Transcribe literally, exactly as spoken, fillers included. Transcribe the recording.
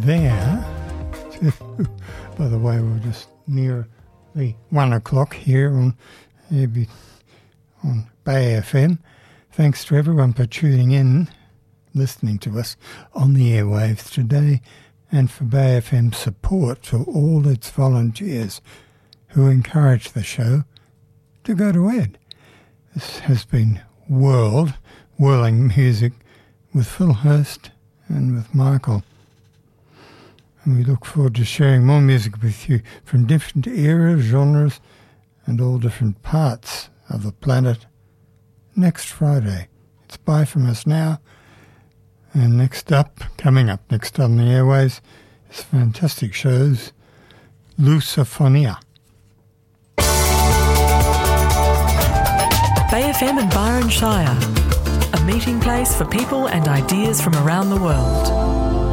there. By the way, we're just near the one o'clock here on on Bay F M. Thanks to everyone for tuning in, listening to us on the airwaves today, and for Bay F M's support to all its volunteers who encourage the show to go to Ed. This has been World, Whirling Music with Phil Hurst and with Michael. And we look forward to sharing more music with you from different eras, genres, and all different parts of the planet next Friday. It's bye from us now. And next up, coming up next on the airways, is fantastic shows, Lusophonia. Bay F M and Byron Shire, a meeting place for people and ideas from around the world.